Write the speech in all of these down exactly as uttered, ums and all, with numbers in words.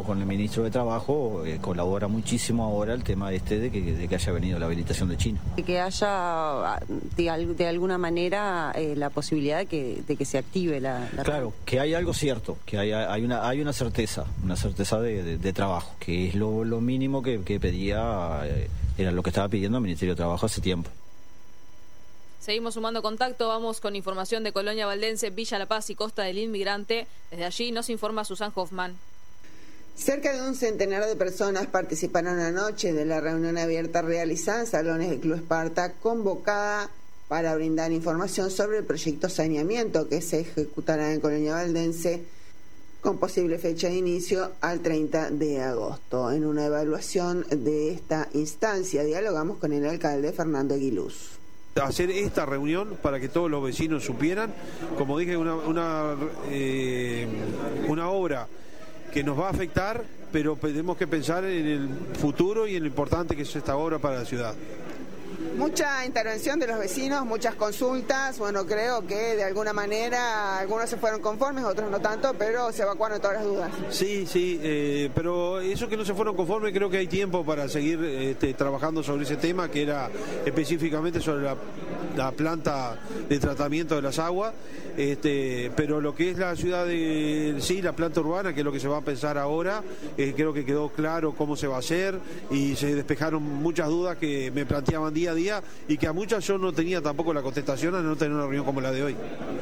con, con el ministro de Trabajo, eh, colabora muchísimo ahora el tema este de que, de que haya venido la habilitación de China. Que haya de, de alguna manera eh, la posibilidad de que, de que se active la, la... Claro, que hay algo cierto, que hay, hay, una, hay una certeza, una certeza de, de, de trabajo, que es lo, lo mínimo que, que pedía, eh, era lo que estaba pidiendo el Ministerio de Trabajo hace tiempo. Seguimos sumando contacto, vamos con información de Colonia Valdense, Villa La Paz y Costa del Inmigrante. Desde allí nos informa Susan Hoffman. Cerca de un centenar de personas participaron anoche de la reunión abierta realizada en salones del Club Esparta, convocada para brindar información sobre el proyecto saneamiento que se ejecutará en Colonia Valdense con posible fecha de inicio al treinta de agosto. En una evaluación de esta instancia dialogamos con el alcalde Fernando Aguiluz. Hacer esta reunión para que todos los vecinos supieran, como dije, una, una, eh, una obra que nos va a afectar, pero tenemos que pensar en el futuro y en lo importante que es esta obra para la ciudad. Mucha intervención de los vecinos, muchas consultas. Bueno, creo que de alguna manera algunos se fueron conformes, otros no tanto, pero se evacuaron todas las dudas. Sí, sí, eh, pero eso que no se fueron conformes, creo que hay tiempo para seguir este, trabajando sobre ese tema, que era específicamente sobre la, la planta de tratamiento de las aguas, este, pero lo que es la ciudad de, sí, la planta urbana, que es lo que se va a pensar ahora, eh, creo que quedó claro cómo se va a hacer y se despejaron muchas dudas que me planteaban día a día y que a muchas yo no tenía tampoco la contestación a no tener una reunión como la de hoy.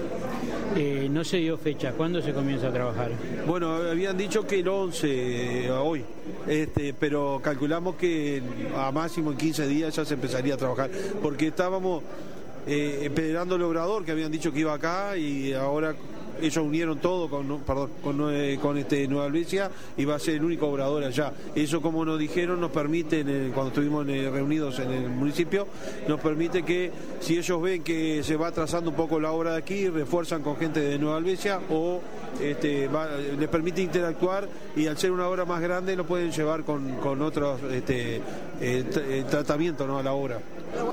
Eh, no se dio fecha, ¿cuándo se comienza a trabajar? Bueno, habían dicho que el once, eh, hoy, este, pero calculamos que a máximo en quince días ya se empezaría a trabajar, porque estábamos eh, esperando el obrador que habían dicho que iba acá y ahora ellos unieron todo con, perdón, con, eh, con este Nueva Albesia y va a ser el único obrador allá. Eso, como nos dijeron, nos permite, en el, cuando estuvimos eh, reunidos en el municipio, nos permite que si ellos ven que se va atrasando un poco la obra de aquí, refuerzan con gente de Nueva Albesia o este, va, les permite interactuar y al ser una obra más grande lo pueden llevar con, con otros este, eh, t- tratamientos, ¿no?, a la obra.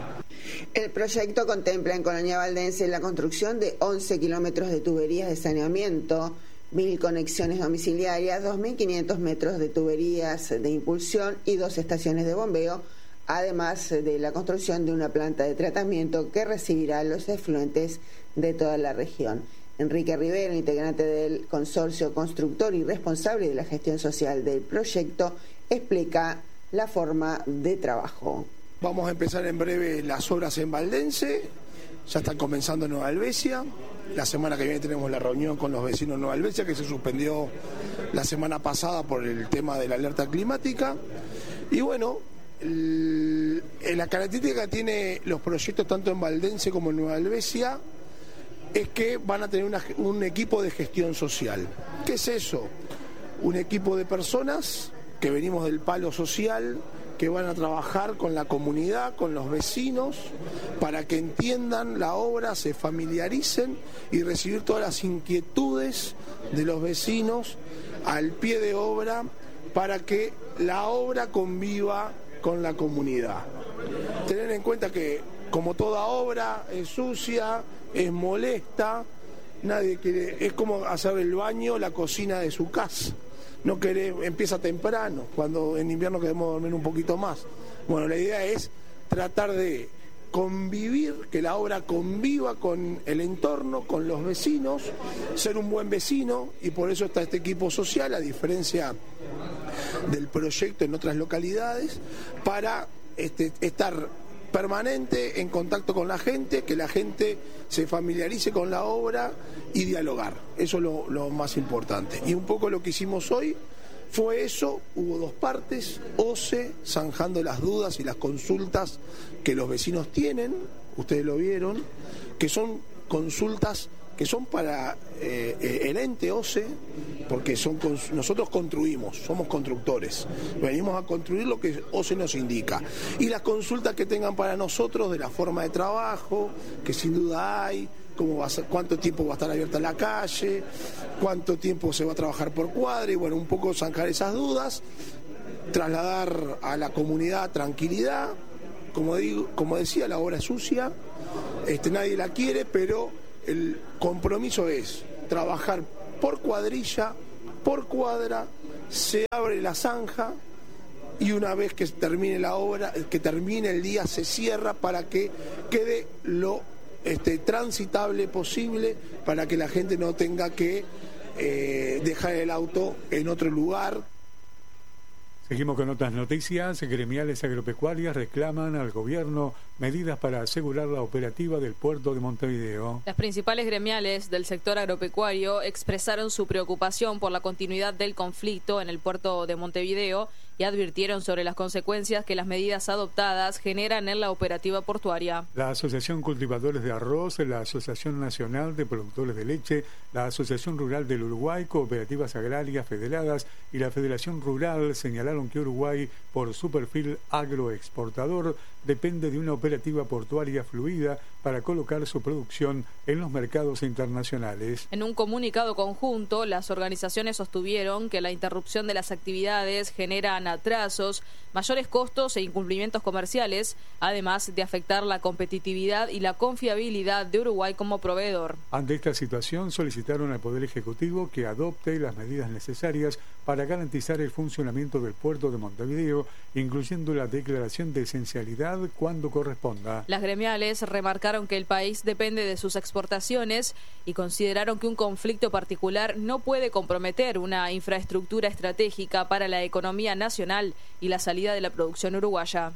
El proyecto contempla en Colonia Valdense la construcción de once kilómetros de tuberías de saneamiento, mil conexiones domiciliarias, dos mil quinientos metros de tuberías de impulsión y dos estaciones de bombeo, además de la construcción de una planta de tratamiento que recibirá los efluentes de toda la región. Enrique Rivero, integrante del consorcio constructor y responsable de la gestión social del proyecto, explica la forma de trabajo. Vamos a empezar en breve las obras en Valdense, ya están comenzando en Nueva Albesia. La semana que viene tenemos la reunión con los vecinos de Nueva Albesia, que se suspendió la semana pasada por el tema de la alerta climática. Y bueno, el, la característica que tiene los proyectos tanto en Valdense como en Nueva Albesia es que van a tener una, un equipo de gestión social. ¿Qué es eso? Un equipo de personas que venimos del palo social, que van a trabajar con la comunidad, con los vecinos, para que entiendan la obra, se familiaricen y recibir todas las inquietudes de los vecinos al pie de obra para que la obra conviva con la comunidad. Tener en cuenta que, como toda obra, es sucia, es molesta, nadie quiere, es como hacer el baño, la cocina de su casa. No querés, empieza temprano, cuando en invierno queremos dormir un poquito más. Bueno, la idea es tratar de convivir, que la obra conviva con el entorno, con los vecinos, ser un buen vecino, y por eso está este equipo social, a diferencia del proyecto en otras localidades, para este, estar permanente en contacto con la gente, que la gente se familiarice con la obra y dialogar. Eso es lo, lo más importante. Y un poco lo que hicimos hoy fue eso. Hubo dos partes: O C E, zanjando las dudas y las consultas que los vecinos tienen, ustedes lo vieron, que son consultas que son para eh, el ente O C E, porque son nosotros construimos, somos constructores, venimos a construir lo que O C E nos indica. Y las consultas que tengan para nosotros de la forma de trabajo, que sin duda hay, cómo va a ser, cuánto tiempo va a estar abierta la calle, cuánto tiempo se va a trabajar por cuadra, y bueno, un poco zanjar esas dudas, trasladar a la comunidad tranquilidad. Como digo, como decía, la obra es sucia, este, nadie la quiere, pero el compromiso es trabajar por cuadrilla, por cuadra, se abre la zanja y una vez que termine la obra, que termine el día, se cierra para que quede lo este, transitable posible, para que la gente no tenga que eh, dejar el auto en otro lugar. Seguimos con otras noticias. Gremiales agropecuarias reclaman al gobierno medidas para asegurar la operativa del puerto de Montevideo. Las principales gremiales del sector agropecuario expresaron su preocupación por la continuidad del conflicto en el puerto de Montevideo y advirtieron sobre las consecuencias que las medidas adoptadas generan en la operativa portuaria. La Asociación Cultivadores de Arroz, la Asociación Nacional de Productores de Leche, la Asociación Rural del Uruguay, Cooperativas Agrarias Federadas y la Federación Rural señalaron que Uruguay, por su perfil agroexportador, depende de una operativa portuaria fluida para colocar su producción en los mercados internacionales. En un comunicado conjunto, las organizaciones sostuvieron que la interrupción de las actividades generan atrasos, mayores costos e incumplimientos comerciales, además de afectar la competitividad y la confiabilidad de Uruguay como proveedor. Ante esta situación, solicitaron al Poder Ejecutivo que adopte las medidas necesarias para garantizar el funcionamiento del puerto de Montevideo, incluyendo la declaración de esencialidad cuando corresponda. Las gremiales remarcaron que el país depende de sus exportaciones y consideraron que un conflicto particular no puede comprometer una infraestructura estratégica para la economía nacional y la salida de la producción uruguaya.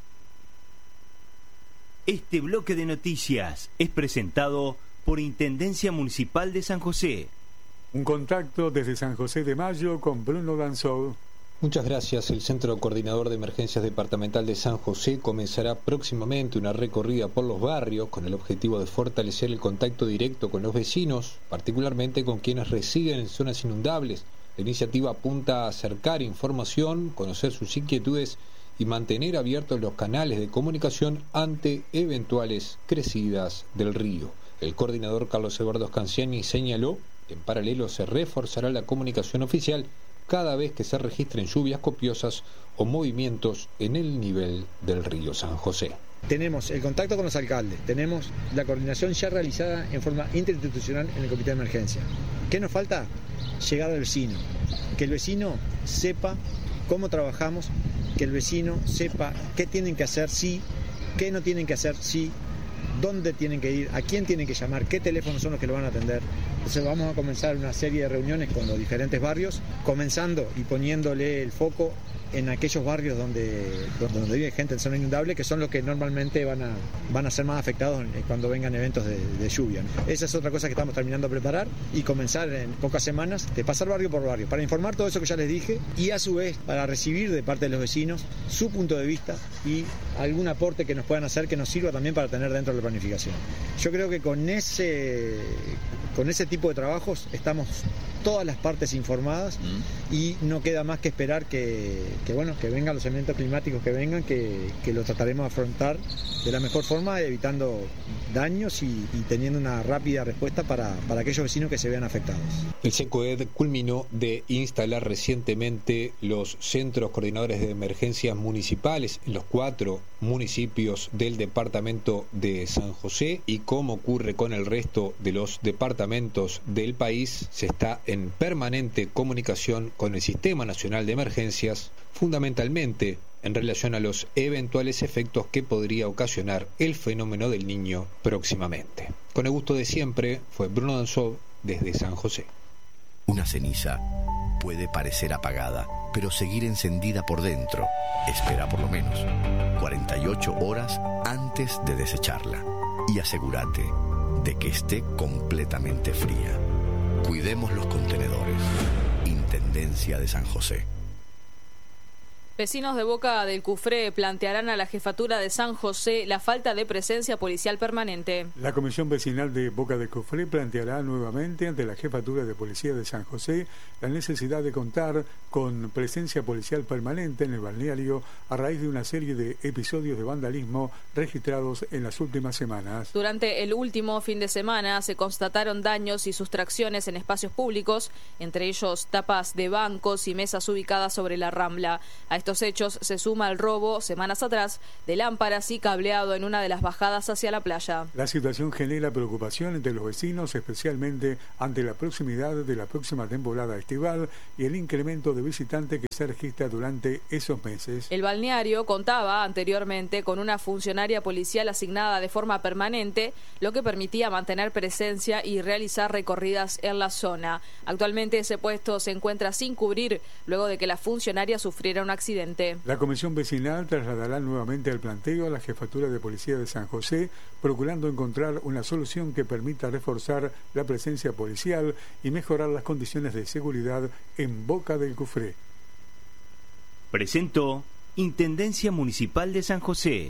Este bloque de noticias es presentado por Intendencia Municipal de San José. Un contacto desde San José de Mayo con Bruno Danzou. Muchas gracias. El Centro Coordinador de Emergencias Departamental de San José comenzará próximamente una recorrida por los barrios con el objetivo de fortalecer el contacto directo con los vecinos, particularmente con quienes residen en zonas inundables. La iniciativa apunta a acercar información, conocer sus inquietudes y mantener abiertos los canales de comunicación ante eventuales crecidas del río. El coordinador Carlos Eduardo Scanciani señaló que en paralelo se reforzará la comunicación oficial cada vez que se registren lluvias copiosas o movimientos en el nivel del río San José. Tenemos el contacto con los alcaldes, tenemos la coordinación ya realizada en forma interinstitucional en el comité de emergencia. ¿Qué nos falta? Llegar al vecino, que el vecino sepa cómo trabajamos, que el vecino sepa qué tienen que hacer sí, qué no tienen que hacer sí, dónde tienen que ir, a quién tienen que llamar, qué teléfonos son los que lo van a atender. Entonces vamos a comenzar una serie de reuniones con los diferentes barrios, comenzando y poniéndole el foco en aquellos barrios donde, donde vive gente en zona inundable, que son los que normalmente van a, van a ser más afectados cuando vengan eventos de, de lluvia. Esa es otra cosa que estamos terminando de preparar y comenzar en pocas semanas de pasar barrio por barrio, para informar todo eso que ya les dije y a su vez para recibir de parte de los vecinos su punto de vista y algún aporte que nos puedan hacer que nos sirva también para tener dentro de la planificación. Yo creo que con ese, con ese tipo de trabajos estamos todas las partes informadas mm. y no queda más que esperar que, que bueno que vengan los eventos climáticos que vengan, que, que los trataremos de afrontar de la mejor forma, evitando daños y, y teniendo una rápida respuesta para, para aquellos vecinos que se vean afectados. El SECOED culminó de instalar recientemente los centros coordinadores de emergencias municipales en los cuatro municipios del departamento de San José y, como ocurre con el resto de los departamentos del país, se está en permanente comunicación con el Sistema Nacional de Emergencias, fundamentalmente en relación a los eventuales efectos que podría ocasionar el fenómeno del Niño próximamente. Con el gusto de siempre, fue Bruno Danzou desde San José. Una ceniza puede parecer apagada, pero seguir encendida por dentro. Espera por lo menos cuarenta y ocho horas antes de desecharla y asegúrate de que esté completamente fría. Cuidemos los contenedores. Intendencia de San José. Vecinos de Boca del Cufré plantearán a la jefatura de San José la falta de presencia policial permanente. La Comisión Vecinal de Boca del Cufré planteará nuevamente ante la jefatura de policía de San José la necesidad de contar con presencia policial permanente en el balneario a raíz de una serie de episodios de vandalismo registrados en las últimas semanas. Durante el último fin de semana se constataron daños y sustracciones en espacios públicos, entre ellos tapas de bancos y mesas ubicadas sobre la Rambla. A estos hechos se suma el robo, semanas atrás, de lámparas y cableado en una de las bajadas hacia la playa. La situación genera preocupación entre los vecinos, especialmente ante la proximidad de la próxima temporada estival y el incremento de visitantes que se registra durante esos meses. El balneario contaba anteriormente con una funcionaria policial asignada de forma permanente, lo que permitía mantener presencia y realizar recorridas en la zona. Actualmente ese puesto se encuentra sin cubrir luego de que la funcionaria sufriera un accidente. La comisión vecinal trasladará nuevamente el planteo a la jefatura de policía de San José, procurando encontrar una solución que permita reforzar la presencia policial y mejorar las condiciones de seguridad en Boca del Cufré. Presentó Intendencia Municipal de San José.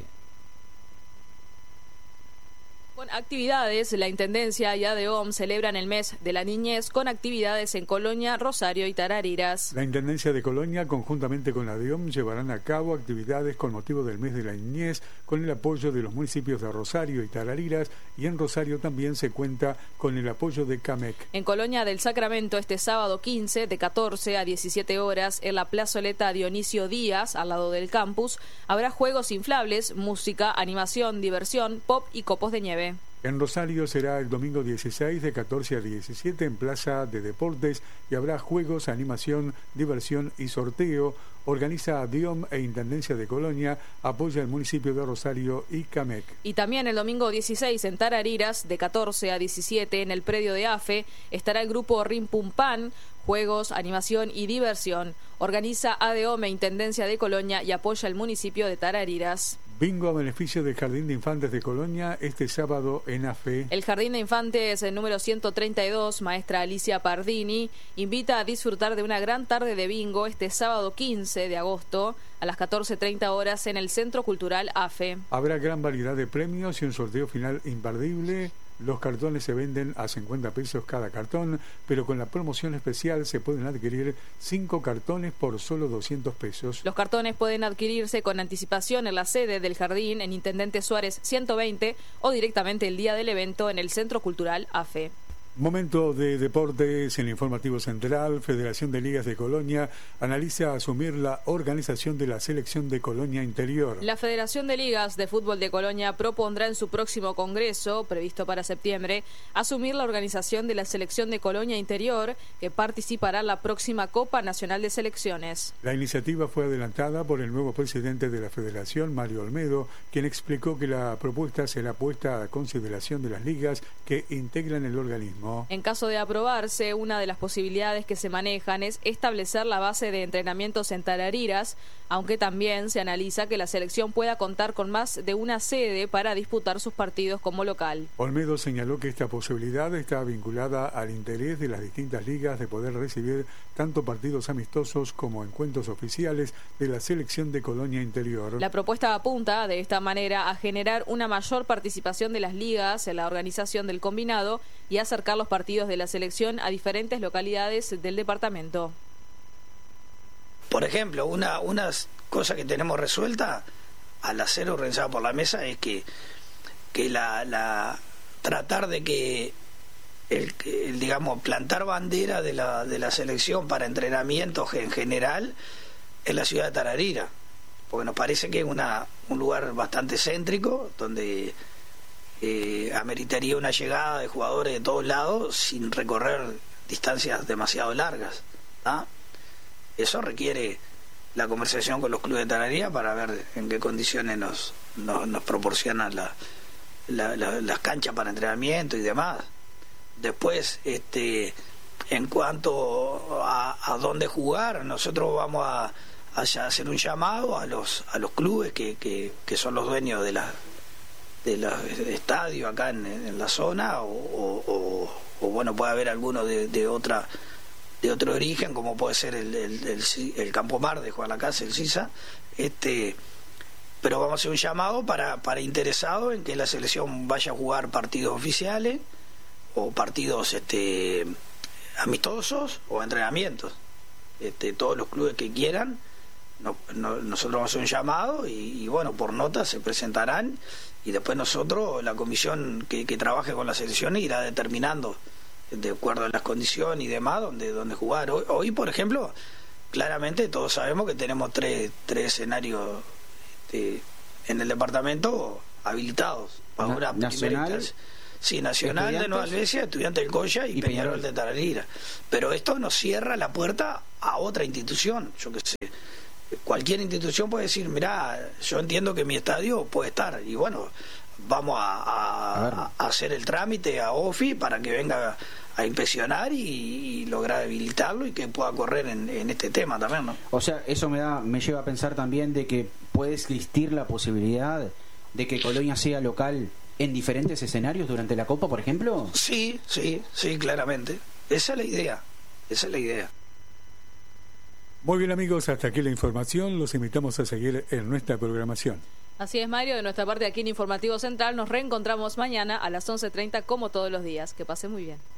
Con actividades, la Intendencia y ADEOM celebran el mes de la niñez con actividades en Colonia, Rosario y Tarariras. La Intendencia de Colonia, conjuntamente con la ADEOM, llevarán a cabo actividades con motivo del mes de la niñez con el apoyo de los municipios de Rosario y Tarariras, y en Rosario también se cuenta con el apoyo de CAMEC. En Colonia del Sacramento, este sábado quince, de catorce a diecisiete horas, en la plazoleta Dionisio Díaz, al lado del campus, habrá juegos inflables, música, animación, diversión, pop y copos de nieve. En Rosario será el domingo dieciséis de catorce a diecisiete en Plaza de Deportes y habrá juegos, animación, diversión y sorteo. Organiza ADEOM e Intendencia de Colonia, apoya el municipio de Rosario y CAMEC. Y también el domingo dieciséis en Tarariras, de catorce a diecisiete en el predio de AFE, estará el grupo Rim Pum Pan, juegos, animación y diversión. Organiza ADEOM e Intendencia de Colonia y apoya el municipio de Tarariras. Bingo a beneficio del Jardín de Infantes de Colonia este sábado en AFE. El Jardín de Infantes, el número ciento treinta y dos, maestra Alicia Pardini, invita a disfrutar de una gran tarde de bingo este sábado quince de agosto a las catorce treinta horas en el Centro Cultural AFE. Habrá gran variedad de premios y un sorteo final imperdible. Los cartones se venden a cincuenta pesos cada cartón, pero con la promoción especial se pueden adquirir cinco cartones por solo doscientos pesos. Los cartones pueden adquirirse con anticipación en la sede del jardín en Intendente Suárez ciento veinte o directamente el día del evento en el Centro Cultural AFE. Momento de deportes en el informativo central. Federación de Ligas de Colonia analiza asumir la organización de la selección de Colonia Interior. La Federación de Ligas de Fútbol de Colonia propondrá en su próximo congreso, previsto para septiembre, asumir la organización de la selección de Colonia Interior, que participará en la próxima Copa Nacional de Selecciones. La iniciativa fue adelantada por el nuevo presidente de la Federación, Mario Olmedo, quien explicó que la propuesta será puesta a consideración de las ligas que integran el organismo. En caso de aprobarse, una de las posibilidades que se manejan es establecer la base de entrenamientos en Tarariras, aunque también se analiza que la selección pueda contar con más de una sede para disputar sus partidos como local. Olmedo señaló que esta posibilidad está vinculada al interés de las distintas ligas de poder recibir tanto partidos amistosos como encuentros oficiales de la selección de Colonia Interior. La propuesta apunta de esta manera a generar una mayor participación de las ligas en la organización del combinado y acercar los partidos de la selección a diferentes localidades del departamento. Por ejemplo, una, una cosa que tenemos resuelta al hacer organizada por la mesa es que, que la, la tratar de que el, el digamos plantar bandera de la, de la selección para entrenamientos en general en la ciudad de Tararira, porque nos parece que es una, un lugar bastante céntrico donde Eh, ameritaría una llegada de jugadores de todos lados sin recorrer distancias demasiado largas, ¿tá? Eso requiere la conversación con los clubes de Tararira para ver en qué condiciones nos, nos, nos proporcionan la, la, la, las canchas para entrenamiento y demás. Después, este, en cuanto a, a dónde jugar, nosotros vamos a, a hacer un llamado a los, a los clubes que, que, que son los dueños de la de los estadios acá en, en la zona o, o, o, o bueno, puede haber alguno de, de otra de otro origen, como puede ser el, el, el, el Campo Mar de Juan Lacase, el Sisa, este, pero vamos a hacer un llamado para, para interesados en que la selección vaya a jugar partidos oficiales o partidos este amistosos o entrenamientos, este, todos los clubes que quieran. No, no, nosotros vamos a hacer un llamado y, y bueno, por nota se presentarán y después nosotros, la comisión que, que trabaje con la selección, irá determinando de acuerdo a las condiciones y demás donde, donde jugar. Hoy, hoy por ejemplo, claramente todos sabemos que tenemos tres, tres escenarios este, en el departamento habilitados. Para una nacional, primera sí, Nacional de Nueva Albesia, Estudiantes del Coya y, y Peñarol, Peñarol de Tararira. Pero esto nos cierra la puerta a otra institución. Yo qué sé, cualquier institución puede decir, mirá, yo entiendo que mi estadio puede estar, y bueno, vamos a, a, a hacer el trámite a O F I para que venga a inspeccionar y, y lograr habilitarlo y que pueda correr en, en este tema también, ¿no? O sea, eso me da me lleva a pensar también de que puede existir la posibilidad de que Colonia sea local en diferentes escenarios durante la Copa, por ejemplo. Sí, sí, sí, claramente. Esa es la idea, esa es la idea. Muy bien, amigos, hasta aquí la información. Los invitamos a seguir en nuestra programación. Así es, Mario. De nuestra parte aquí en Informativo Central nos reencontramos mañana a las once treinta como todos los días. Que pase muy bien.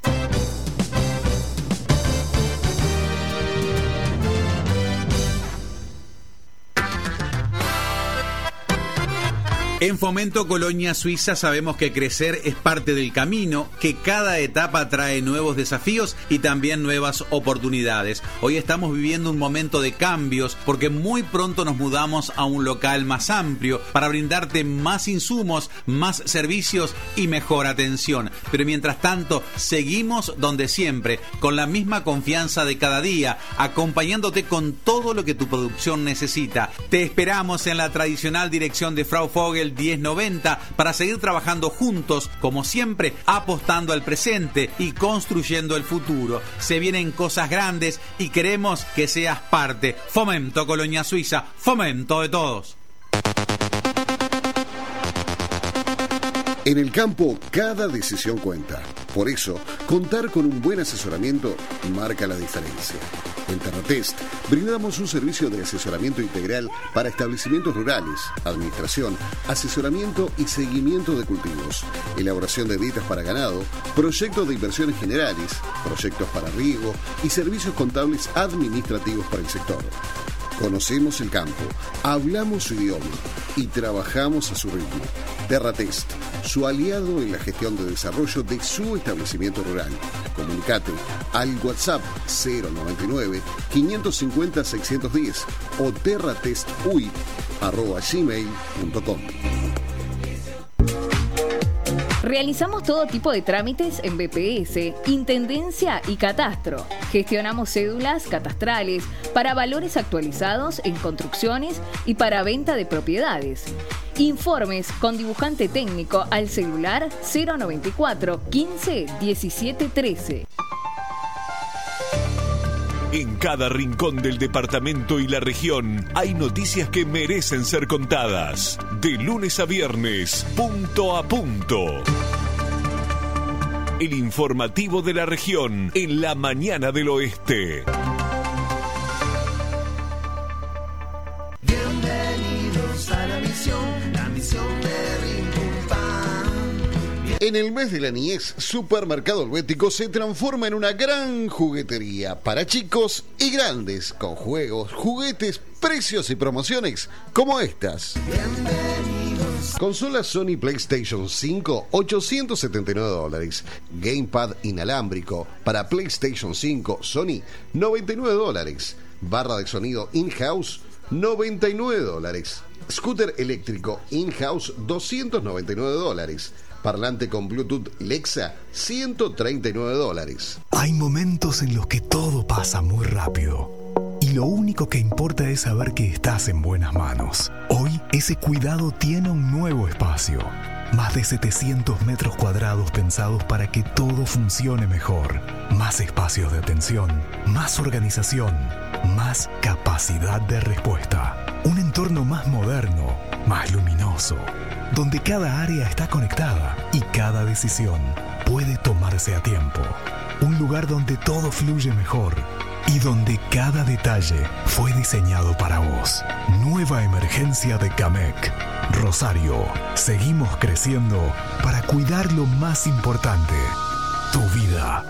En Fomento Colonia Suiza sabemos que crecer es parte del camino, que cada etapa trae nuevos desafíos y también nuevas oportunidades. Hoy estamos viviendo un momento de cambios porque muy pronto nos mudamos a un local más amplio para brindarte más insumos, más servicios y mejor atención. Pero mientras tanto, seguimos donde siempre, con la misma confianza de cada día, acompañándote con todo lo que tu producción necesita. Te esperamos en la tradicional dirección de Frau Vogel diez noventa para seguir trabajando juntos, como siempre, apostando al presente y construyendo el futuro. Se vienen cosas grandes y queremos que seas parte. Fomento Colonia Suiza, fomento de todos. En el campo, cada decisión cuenta. Por eso, contar con un buen asesoramiento marca la diferencia. En Terratest brindamos un servicio de asesoramiento integral para establecimientos rurales, administración, asesoramiento y seguimiento de cultivos, elaboración de dietas para ganado, proyectos de inversiones generales, proyectos para riego y servicios contables administrativos para el sector. Conocemos el campo, hablamos su idioma y trabajamos a su ritmo. Terratest, su aliado en la gestión de desarrollo de su establecimiento rural. Comunicate al WhatsApp cero noventa y nueve, quinientos cincuenta, seiscientos diez o terratestui arroba gmail punto com. Realizamos todo tipo de trámites en B P S, Intendencia y Catastro. Gestionamos cédulas catastrales para valores actualizados en construcciones y para venta de propiedades. Informes con dibujante técnico al celular cero noventa y cuatro, quince, diecisiete, trece. En cada rincón del departamento y la región hay noticias que merecen ser contadas. De lunes a viernes, punto a punto. El informativo de la región en la mañana del oeste. Bienvenidos a la misión, la misión de Rimpumpan. En el mes de la niñez, Supermercado Helvético se transforma en una gran juguetería para chicos y grandes, con juegos, juguetes, precios y promociones como estas. Consola Sony PlayStation cinco, ochocientos setenta y nueve dólares. Gamepad inalámbrico para PlayStation cinco Sony, noventa y nueve dólares. Barra de sonido in-house, noventa y nueve dólares. Scooter eléctrico in-house, doscientos noventa y nueve dólares. Parlante con Bluetooth Lexa, ciento treinta y nueve dólares. Hay momentos en los que todo pasa muy rápido. Y lo único que importa es saber que estás en buenas manos. Hoy, ese cuidado tiene un nuevo espacio. Más de setecientos metros cuadrados pensados para que todo funcione mejor. Más espacios de atención, más organización, más capacidad de respuesta. Un entorno más moderno, más luminoso, donde cada área está conectada y cada decisión puede tomarse a tiempo. Un lugar donde todo fluye mejor y donde cada detalle fue diseñado para vos. Nueva emergencia de Camec. Rosario, seguimos creciendo para cuidar lo más importante, tu vida.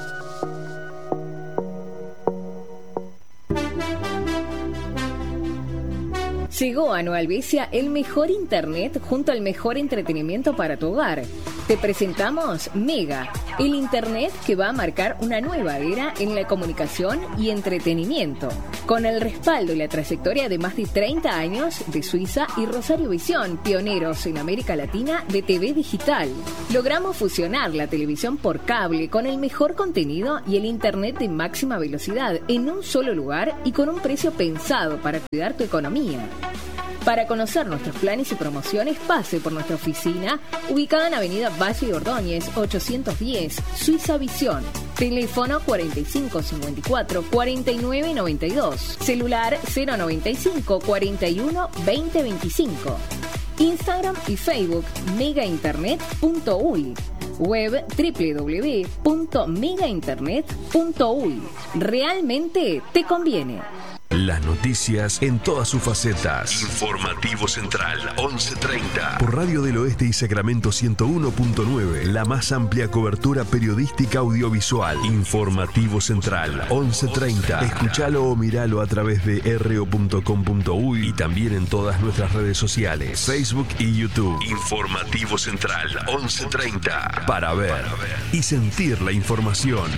Llegó a Nueva Albesia el mejor internet junto al mejor entretenimiento para tu hogar. Te presentamos Mega, el Internet que va a marcar una nueva era en la comunicación y entretenimiento. Con el respaldo y la trayectoria de más de treinta años de Suiza y Rosario Visión, pioneros en América Latina de T V digital. Logramos fusionar la televisión por cable con el mejor contenido y el Internet de máxima velocidad en un solo lugar y con un precio pensado para cuidar tu economía. Para conocer nuestros planes y promociones, pase por nuestra oficina, ubicada en Avenida Valle de Ordóñez, ochocientos diez, Suiza Visión. Teléfono cuarenta y cinco cincuenta y cuatro cuarenta y nueve noventa y dos. Celular cero noventa y cinco cuarenta y uno veinte veinticinco. Instagram y Facebook megainternet punto uy. Web doble u doble u doble u punto megainternet punto uy. Realmente te conviene. Las noticias en todas sus facetas. Informativo Central, once treinta. Por Radio del Oeste y Sacramento ciento uno punto nueve. La más amplia cobertura periodística audiovisual. Informativo Central, once treinta. Escuchalo o miralo a través de r o punto com punto uy y también en todas nuestras redes sociales, Facebook y YouTube. Informativo Central, once treinta. Para ver y sentir la información.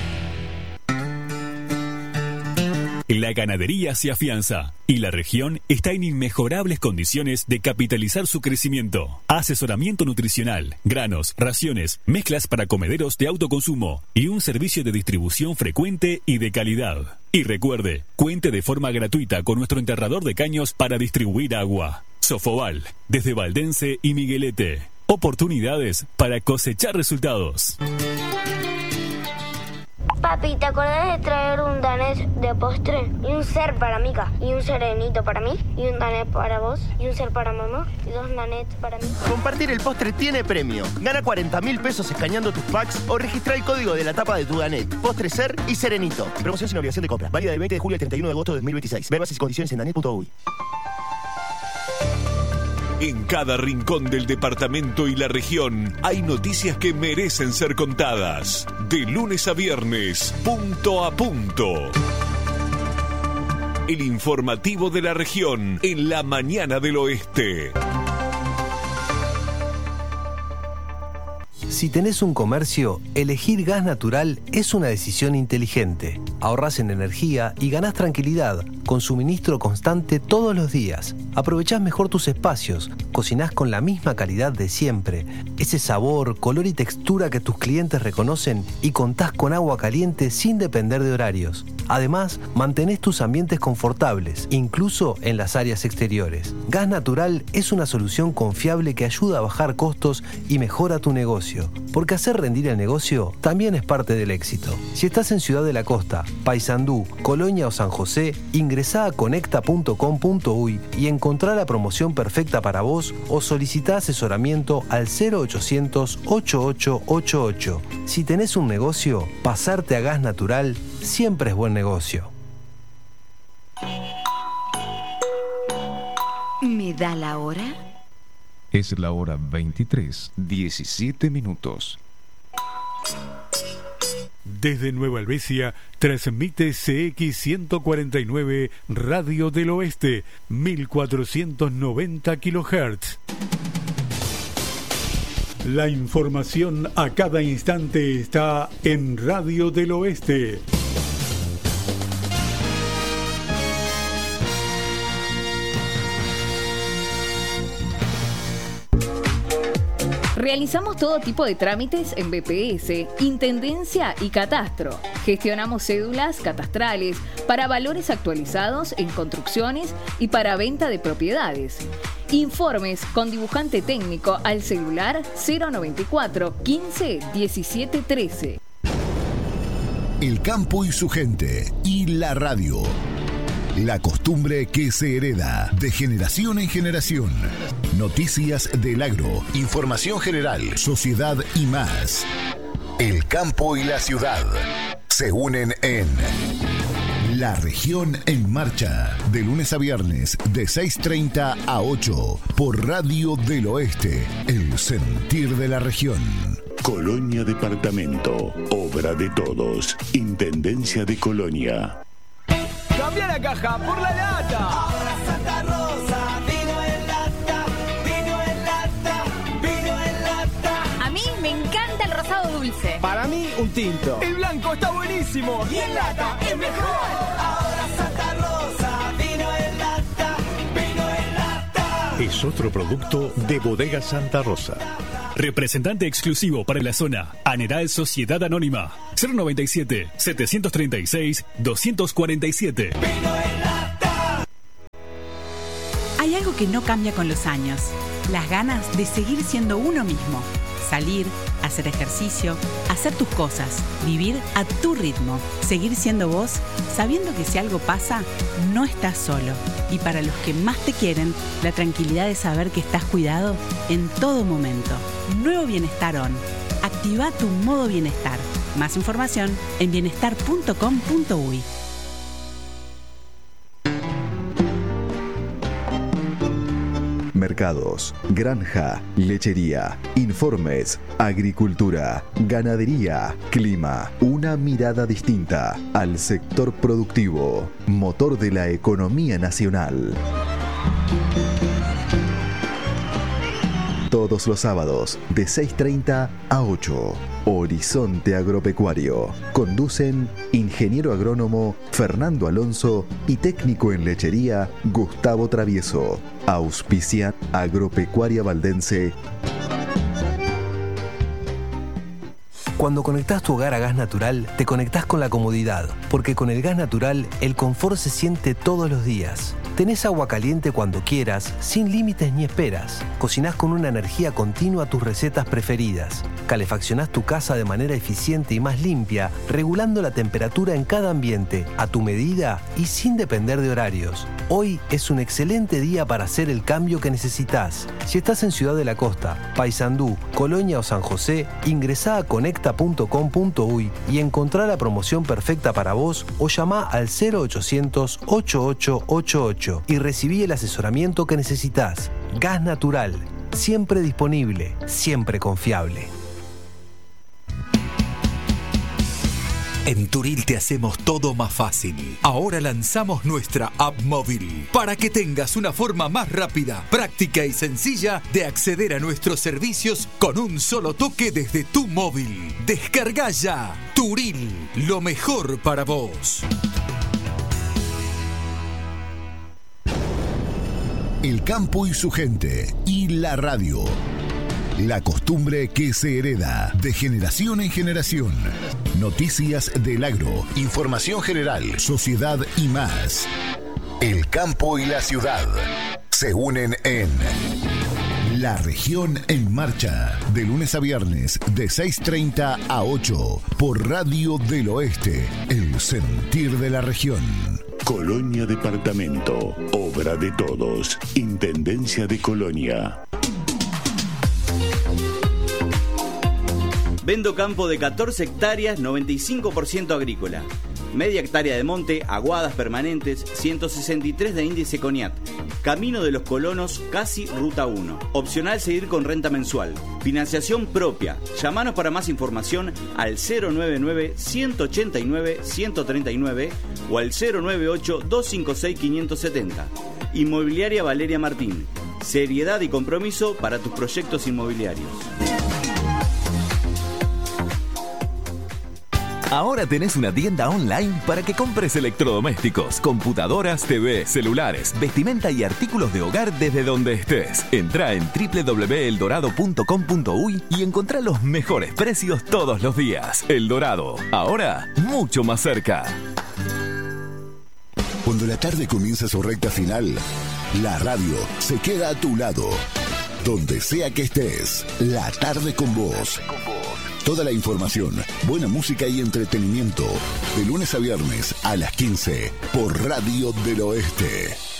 La ganadería se afianza y la región está en inmejorables condiciones de capitalizar su crecimiento. Asesoramiento nutricional, granos, raciones, mezclas para comederos de autoconsumo y un servicio de distribución frecuente y de calidad. Y recuerde, cuente de forma gratuita con nuestro enterrador de caños para distribuir agua. Sofoval, desde Valdense y Miguelete. Oportunidades para cosechar resultados. Papi, ¿te acordás de traer un danés de postre? Y un ser para Mica, y un serenito para mí, y un danés para vos, y un ser para mamá, y dos danets para mí. Compartir el postre tiene premio. Gana cuarenta mil pesos escaneando tus packs o registra el código de la tapa de tu danet. Postre, ser y serenito. Promoción sin obligación de compra. Válida del veinte de julio al treinta y uno de agosto de dos mil veintiséis. Ver bases y condiciones en danet punto uy. En cada rincón del departamento y la región hay noticias que merecen ser contadas. De lunes a viernes, punto a punto. El informativo de la región en la mañana del oeste. Si tenés un comercio, elegir gas natural es una decisión inteligente. Ahorrás en energía y ganás tranquilidad, con suministro constante todos los días. Aprovechás mejor tus espacios, cocinás con la misma calidad de siempre, ese sabor, color y textura que tus clientes reconocen y contás con agua caliente sin depender de horarios. Además, mantenés tus ambientes confortables, incluso en las áreas exteriores. Gas natural es una solución confiable que ayuda a bajar costos y mejora tu negocio, porque hacer rendir el negocio también es parte del éxito. Si estás en Ciudad de la Costa, Paysandú, Colonia o San José, ingresá a conecta punto com punto uy y encontrá la promoción perfecta para vos o solicitá asesoramiento al cero ochocientos ochenta y ocho ochenta y ocho. Si tenés un negocio, pasarte a gas natural siempre es buen negocio. ¿Me da la hora? Es la hora veintitrés, diecisiete minutos. Desde Nueva Helvecia transmite C X ciento cuarenta y nueve Radio del Oeste, mil cuatrocientos noventa kilohertz. La información a cada instante está en Radio del Oeste. Realizamos todo tipo de trámites en B P S, Intendencia y Catastro. Gestionamos cédulas catastrales para valores actualizados en construcciones y para venta de propiedades. Informes con dibujante técnico al celular cero noventa y cuatro quince diecisiete trece. El campo y su gente y la radio. La costumbre que se hereda de generación en generación. Noticias del agro, información general, sociedad y más. El campo y la ciudad se unen en La Región en Marcha, de lunes a viernes, de seis treinta a ocho, por Radio del Oeste, el sentir de la región. Colonia Departamento, obra de todos, Intendencia de Colonia. Cambia la caja por la lata. Ahora Santa Rosa, vino en lata, vino en lata, vino en lata. A mí un tinto. El blanco está buenísimo. Y en lata es mejor. Ahora Santa Rosa, vino en lata, vino en lata. Es otro producto de Bodega Santa Rosa. Representante exclusivo para la zona. Aneral Sociedad Anónima. cero noventa y siete, setecientos treinta y seis, doscientos cuarenta y siete. Hay algo que no cambia con los años. Las ganas de seguir siendo uno mismo. Salir, hacer ejercicio, hacer tus cosas, vivir a tu ritmo, seguir siendo vos, sabiendo que si algo pasa, no estás solo. Y para los que más te quieren, la tranquilidad de saber que estás cuidado en todo momento. Nuevo Bienestar On. Activa tu modo bienestar. Más información en bienestar punto com punto uy. Mercados, granja, lechería, informes, agricultura, ganadería, clima. Una mirada distinta al sector productivo, motor de la economía nacional. Todos los sábados de seis treinta a ocho. Horizonte Agropecuario. Conducen ingeniero agrónomo Fernando Alonso y técnico en lechería Gustavo Travieso. Auspicia Agropecuaria Valdense. Cuando conectás tu hogar a gas natural, te conectás con la comodidad, porque con el gas natural, el confort se siente todos los días. Tenés agua caliente cuando quieras, sin límites ni esperas. Cocinás con una energía continua tus recetas preferidas. Calefaccionás tu casa de manera eficiente y más limpia, regulando la temperatura en cada ambiente, a tu medida y sin depender de horarios. Hoy es un excelente día para hacer el cambio que necesitas. Si estás en Ciudad de la Costa, Paysandú, Colonia o San José, ingresá a conecta punto com punto uy y encontrá la promoción perfecta para vos o llamá al cero ochocientos, ochenta y ocho ochenta y ocho y recibí el asesoramiento que necesitas. Gas natural, siempre disponible, siempre confiable. En Turil te hacemos todo más fácil. Ahora lanzamos nuestra app móvil para que tengas una forma más rápida, práctica y sencilla de acceder a nuestros servicios con un solo toque desde tu móvil. Descarga ya Turil, lo mejor para vos. El campo y su gente y la radio. La costumbre que se hereda de generación en generación. Noticias del agro, información general, sociedad y más. El campo y la ciudad se unen en La Región en Marcha, de lunes a viernes de seis treinta a ocho por Radio del Oeste, el sentir de la región. Colonia Departamento, obra de todos, Intendencia de Colonia. Vendo campo de catorce hectáreas, noventa y cinco por ciento agrícola. Media hectárea de monte, aguadas permanentes, ciento sesenta y tres de índice Coniat. Camino de los Colonos, casi ruta uno. Opcional seguir con renta mensual. Financiación propia. Llámanos para más información al cero noventa y nueve, ciento ochenta y nueve, ciento treinta y nueve o al cero noventa y ocho, doscientos cincuenta y seis, quinientos setenta. Inmobiliaria Valeria Martín. Seriedad y compromiso para tus proyectos inmobiliarios. Ahora tenés una tienda online para que compres electrodomésticos, computadoras, T V, celulares, vestimenta y artículos de hogar desde donde estés. Entrá en doble u doble u doble u punto eldorado punto com punto uy y encontrá los mejores precios todos los días. El Dorado, ahora mucho más cerca. Cuando la tarde comienza su recta final, la radio se queda a tu lado. Donde sea que estés, la tarde con vos. Toda la información, buena música y entretenimiento, de lunes a viernes a las quince por Radio del Oeste.